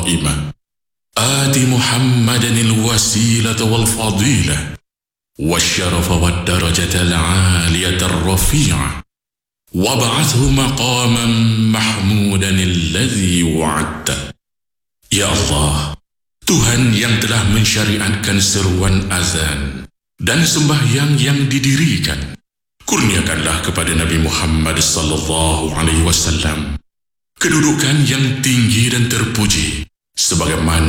القائمة آت محمدا الوسيلة والفضيلة والشرف والدرجة العالية الرفيعة وابعثه مقاما محمودا الذي وعدته. Ya Allah, Tuhan yang telah mensyariatkan seruan azan dan sembahyang yang didirikan, kurniakanlah kepada Nabi Muhammad SAW kedudukan yang tinggi dan terpuji sebagaimana